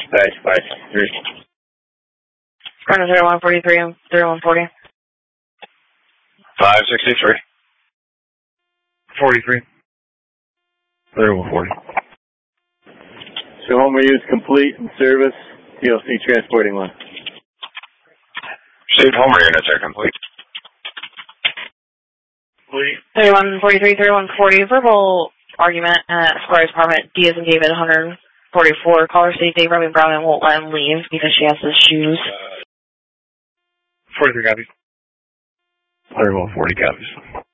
Dispatch 563. Current 0143 and 0140. 563. 43. 3140. So home use complete and service. TLC transporting line. Received Homer units are complete. 3143, 3140. Verbal argument at Squire Department. D as in David, 144. Caller state Dave Robbie Brown and won't let him leave because she has his shoes. 43 copies. 3140 copies.